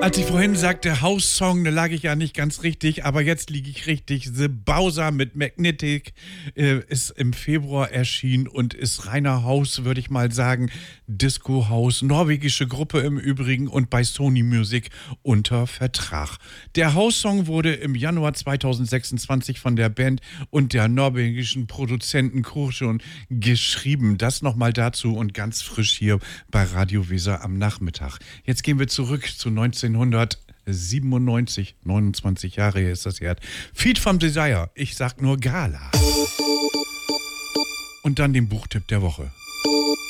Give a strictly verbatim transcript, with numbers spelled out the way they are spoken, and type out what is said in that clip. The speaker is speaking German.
Als ich vorhin sagte House-Song, da lag ich ja nicht ganz richtig, aber jetzt liege ich richtig. The Bowser mit Magnetic äh, ist im Februar erschienen und ist reiner House, würde ich mal sagen. Disco House, norwegische Gruppe im Übrigen und bei Sony Music unter Vertrag. Der House-Song wurde im Januar zweitausendsechsundzwanzig von der Band und der norwegischen Produzenten Kurschon geschrieben. Das nochmal dazu und ganz frisch hier bei Radio Weser am Nachmittag. Jetzt gehen wir zurück zu neunzehnhundertsiebenundneunzig, neunundzwanzig Jahre ist das her. Feed from Desire, ich sag nur Gala. Und dann den Buchtipp der Woche.